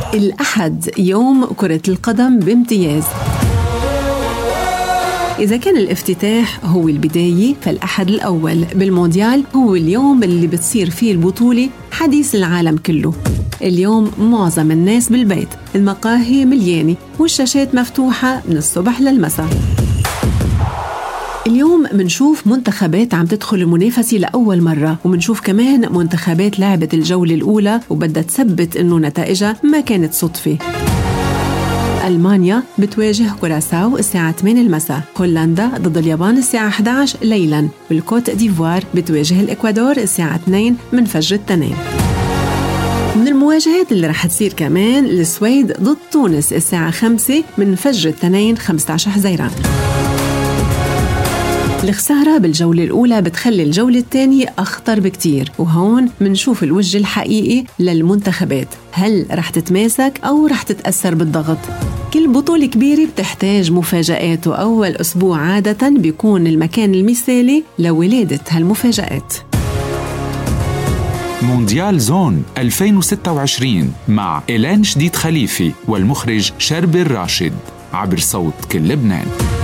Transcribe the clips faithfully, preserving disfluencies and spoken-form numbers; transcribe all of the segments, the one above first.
الأحد يوم كرة القدم بامتياز. إذا كان الافتتاح هو البداية، فالأحد الأول بالمونديال هو اليوم اللي بتصير فيه البطولة حديث العالم كله. اليوم معظم الناس بالبيت، المقاهي مليانة والشاشات مفتوحة من الصبح للمساء. اليوم منشوف منتخبات عم تدخل المنافسة لأول مرة، ومنشوف كمان منتخبات لعبت الجولة الأولى وبدها تثبت إنه نتائجها ما كانت صدفة. ألمانيا بتواجه كوراساو الساعة ثمانية المساء، هولندا ضد اليابان الساعة إحدى عشر ليلاً، والكوت ديفوار بتواجه الإكوادور الساعة اثنين من فجر التنين. من المواجهات اللي رح تصير كمان السويد ضد تونس الساعة خمسة من فجر التنين خمسة عشر حزيران. الخسارة بالجولة الأولى بتخلي الجولة الثانية أخطر بكتير، وهون منشوف الوجه الحقيقي للمنتخبات، هل رح تتماسك أو رح تتأثر بالضغط؟ كل بطولة كبيرة بتحتاج مفاجآت، وأول أسبوع عادة بيكون المكان المثالي لولادة هالمفاجآت. مونديال زون ألفين وستة وعشرين مع إيلان شديد خليفي والمخرج شربي الراشد عبر صوت كل لبنان.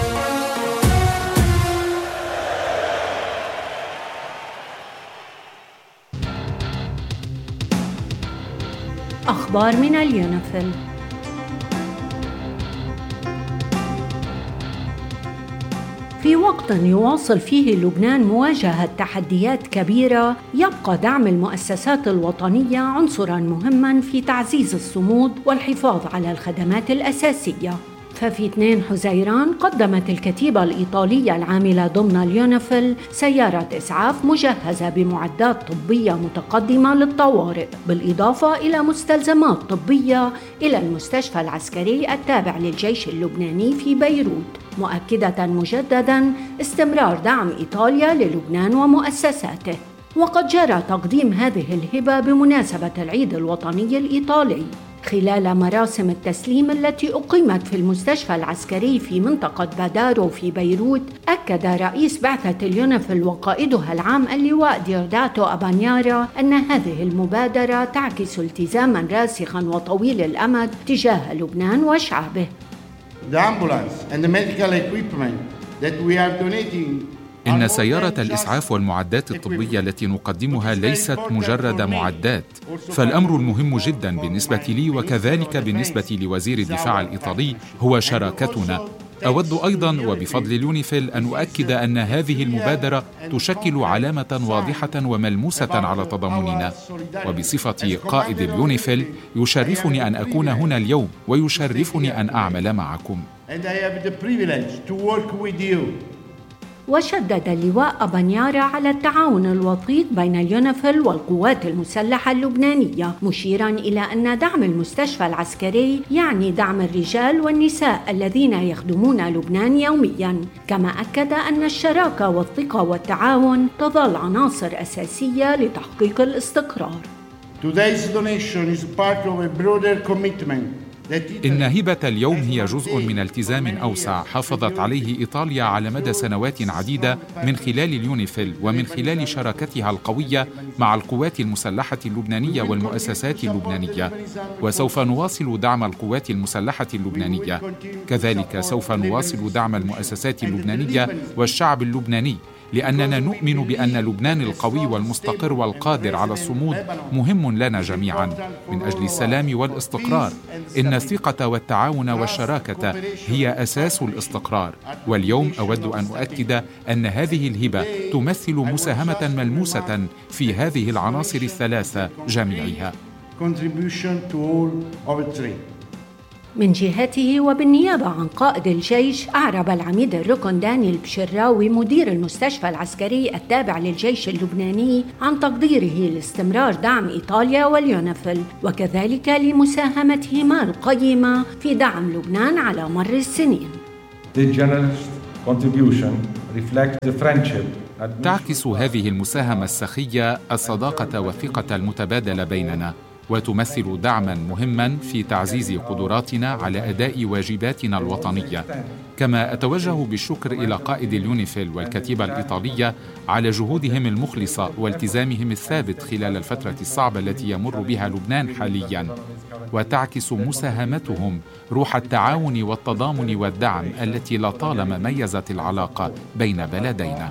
أخبار من اليونيفيل. في وقت يواصل فيه لبنان مواجهة تحديات كبيرة، يبقى دعم المؤسسات الوطنية عنصراً مهماً في تعزيز الصمود والحفاظ على الخدمات الأساسية. ففي اثنين حزيران قدمت الكتيبة الإيطالية العاملة ضمن اليونيفيل سيارة إسعاف مجهزة بمعدات طبية متقدمة للطوارئ، بالإضافة إلى مستلزمات طبية إلى المستشفى العسكري التابع للجيش اللبناني في بيروت، مؤكدة مجدداً استمرار دعم إيطاليا للبنان ومؤسساته. وقد جرى تقديم هذه الهبة بمناسبة العيد الوطني الإيطالي. خلال مراسم التسليم التي أقيمت في المستشفى العسكري في منطقة بادارو في بيروت، أكد رئيس بعثة اليونيفيل وقائدها العام اللواء ديرداتو أبانيارا أن هذه المبادرة تعكس التزاماً راسخاً وطويل الأمد تجاه لبنان وشعبه. The ambulance and the medical equipment that we are donating. إن سيارة الإسعاف والمعدات الطبية التي نقدمها ليست مجرد معدات، فالأمر المهم جدا بالنسبة لي وكذلك بالنسبة لوزير الدفاع الإيطالي هو شراكتنا. أود أيضا وبفضل اليونيفيل أن أؤكد أن هذه المبادرة تشكل علامة واضحة وملموسة على تضامننا، وبصفتي قائد اليونيفيل يشرفني أن أكون هنا اليوم ويشرفني أن أعمل معكم. وشدد اللواء أبانيارا على التعاون الوطيد بين اليونيفيل والقوات المسلحة اللبنانية، مشيراً إلى أن دعم المستشفى العسكري يعني دعم الرجال والنساء الذين يخدمون لبنان يومياً. كما أكد أن الشراكة والثقة والتعاون تظل عناصر أساسية لتحقيق الاستقرار. Today's donation is part of a broader commitment. إن هبة اليوم هي جزء من التزام أوسع حافظت عليه إيطاليا على مدى سنوات عديدة من خلال اليونيفيل ومن خلال شراكتها القوية مع القوات المسلحة اللبنانية والمؤسسات اللبنانية، وسوف نواصل دعم القوات المسلحة اللبنانية. كذلك سوف نواصل دعم المؤسسات اللبنانية والشعب اللبناني، لأننا نؤمن بأن لبنان القوي والمستقر والقادر على الصمود مهم لنا جميعا من أجل السلام والاستقرار. إن الثقة والتعاون والشراكة هي أساس الاستقرار، واليوم أود أن أؤكد أن هذه الهبة تمثل مساهمة ملموسة في هذه العناصر الثلاثة جميعها. من جهته وبالنيابة عن قائد الجيش، أعرب العميد الركن دانيال بشراوي مدير المستشفى العسكري التابع للجيش اللبناني عن تقديره لاستمرار دعم إيطاليا واليونيفيل، وكذلك لمساهمتهما القيمة في دعم لبنان على مر السنين. تعكس هذه المساهمة السخية الصداقة والثقة المتبادلة بيننا. وتمثل دعماً مهماً في تعزيز قدراتنا على أداء واجباتنا الوطنية. كما أتوجه بالشكر إلى قائد اليونيفيل والكتيبة الإيطالية على جهودهم المخلصة والتزامهم الثابت خلال الفترة الصعبة التي يمر بها لبنان حالياً، وتعكس مساهمتهم روح التعاون والتضامن والدعم التي لطالما ميزت العلاقة بين بلدينا.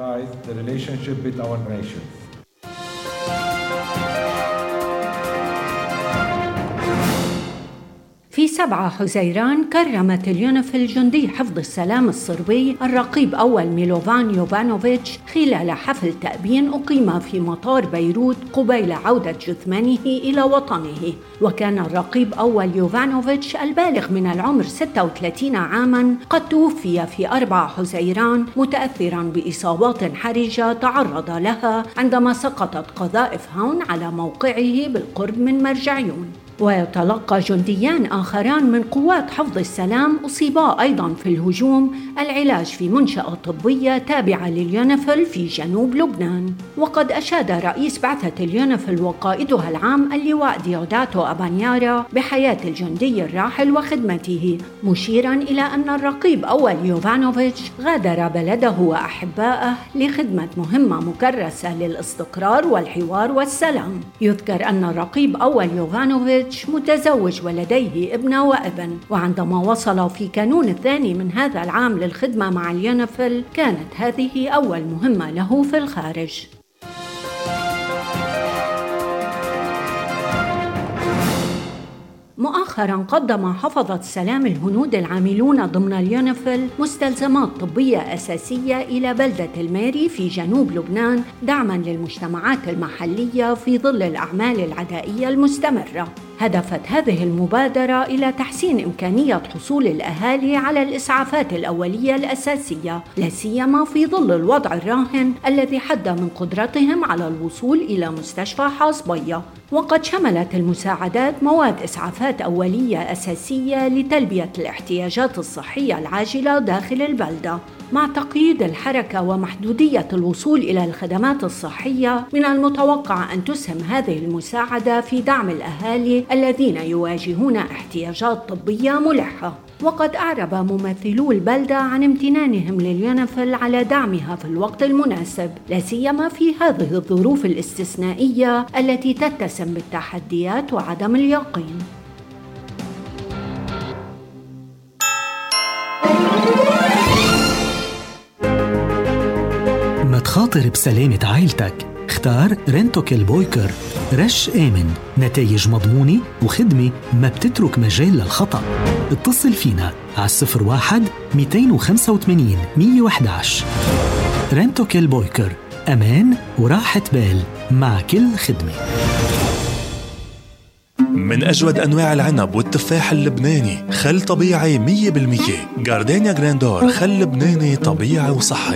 في سبعة حزيران كرمت اليونيفيل جندي حفظ السلام الصربي الرقيب أول ميلوفان يوفانوفيتش خلال حفل تأبين أقيم في مطار بيروت قبيل عودة جثمانه إلى وطنه. وكان الرقيب أول يوفانوفيتش البالغ من العمر ستة وثلاثين عاماً قد توفي في أربعة حزيران متأثراً بإصابات حرجة تعرض لها عندما سقطت قذائف هون على موقعه بالقرب من مرجعيون. ويتلقى جنديان آخران من قوات حفظ السلام أصيبا أيضاً في الهجوم العلاج في منشأة طبية تابعة لليونيفيل في جنوب لبنان. وقد أشاد رئيس بعثة اليونيفيل وقائدها العام اللواء ديوداتو أبانيارا بحياة الجندي الراحل وخدمته، مشيراً إلى أن الرقيب أول يوفانوفيتش غادر بلده وأحبائه لخدمة مهمة مكرسة للاستقرار والحوار والسلام. يذكر أن الرقيب أول يوفانوفيتش متزوج ولديه ابنة وابن، وعندما وصل في كانون الثاني من هذا العام للخدمة مع اليونيفيل كانت هذه أول مهمة له في الخارج. مؤخراً قدم حفظة سلام الهنود العاملون ضمن اليونيفيل مستلزمات طبية أساسية إلى بلدة الماري في جنوب لبنان دعماً للمجتمعات المحلية في ظل الأعمال العدائية المستمرة. هدفت هذه المبادرة إلى تحسين إمكانية حصول الأهالي على الإسعافات الأولية الأساسية، لا سيما في ظل الوضع الراهن الذي حد من قدرتهم على الوصول إلى مستشفى حاصبية. وقد شملت المساعدات مواد إسعافات أولية أساسية لتلبية الاحتياجات الصحية العاجلة داخل البلدة. مع تقييد الحركة ومحدودية الوصول إلى الخدمات الصحية، من المتوقع أن تسهم هذه المساعدة في دعم الأهالي الذين يواجهون احتياجات طبية ملحة. وقد أعرب ممثلو البلدة عن امتنانهم لليونيفيل على دعمها في الوقت المناسب، لا سيما في هذه الظروف الاستثنائية التي تتسم بالتحديات وعدم اليقين. ما تخاطر بسلامة عائلتك، اختار رنتوكيل بويكر. رش آمن، نتائج مضمونة وخدمة ما بتترك مجال للخطأ. اتصل فينا على صفر واحد مئتين وخمسة وثمانين مئة وأحد عشر. رنتوكيل بويكر، أمان وراحة بال مع كل خدمة. من أجود أنواع العنب والتفاح اللبناني، خل طبيعي مية بالمية. جاردينيا جراندور، خل لبناني طبيعي وصحي.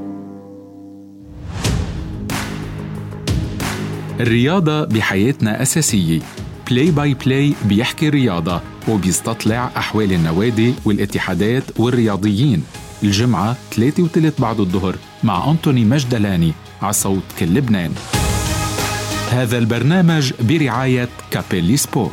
الرياضة بحياتنا أساسية. بلاي باي بلاي بيحكي الرياضة وبيستطلع أحوال النوادي والاتحادات والرياضيين. الجمعة ثلاثة وثلث بعد الظهر مع أنتوني مجدلاني على صوت كل لبنان. هذا البرنامج برعاية كابيلي سبور.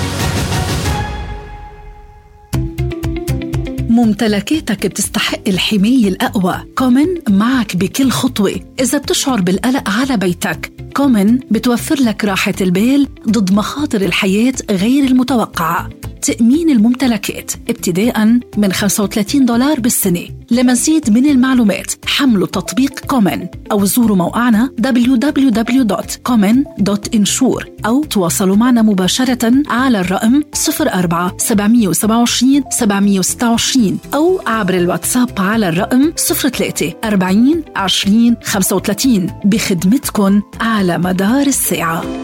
ممتلكاتك بتستحق الحماية الأقوى. كومن معك بكل خطوة. إذا بتشعر بالقلق على بيتك، كومن بتوفر لك راحة البال ضد مخاطر الحياة غير المتوقعة. تأمين الممتلكات ابتداءً من خمسة وثلاثين دولار بالسنة. لمزيد من المعلومات حملوا تطبيق كومن أو زوروا موقعنا دبليو دبليو دبليو دوت كومن دوت انشور أو تواصلوا معنا مباشرة على الرقم صفر أربعة سبعمئة وسبعة وعشرين سبعمئة وستة وعشرين أو عبر الواتساب على الرقم صفر ثلاثة أربعين عشرين خمسة وثلاثين بخدمتكن على مدار الساعة.